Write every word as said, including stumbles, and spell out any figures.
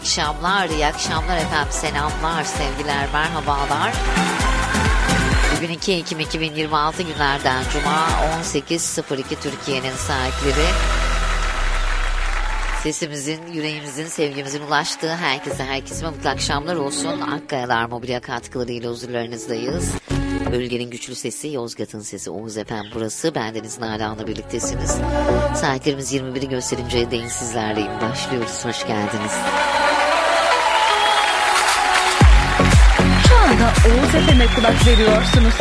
akşamlar, iyi akşamlar efendim, selamlar, sevgiler, merhabalar. Bugün iki Ekim iki bin yirmi altı günlerden Cuma on sekiz sıfır iki Türkiye'nin saatleri. Sesimizin, yüreğimizin, sevgimizin ulaştığı herkese, herkese mutlu akşamlar olsun. Akkayalar Mobilya katkılarıyla huzurlarınızdayız. Bölgenin güçlü sesi, Yozgat'ın sesi, Oğuz efendim burası. Bendeniz Nalan'la birliktesiniz. Saatlerimiz yirmi biri gösterinceye değin sizlerleyim. Başlıyoruz, hoş geldiniz. Şu anda Oğuz Efem'e kulak veriyorsunuz.